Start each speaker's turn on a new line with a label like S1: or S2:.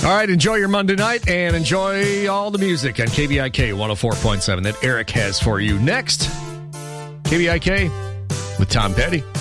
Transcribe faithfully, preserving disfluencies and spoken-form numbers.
S1: All right, enjoy your Monday night and enjoy all the music on K B I K one oh four point seven that Eric has for you. Next, K B I K with Tom Petty.